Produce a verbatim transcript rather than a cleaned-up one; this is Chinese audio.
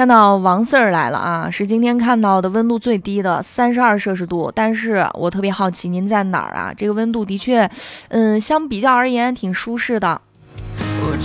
看到王四儿来了啊，是今天看到的温度最低的三十二摄氏度，但是我特别好奇您在哪儿啊？这个温度的确，嗯，相比较而言挺舒适的。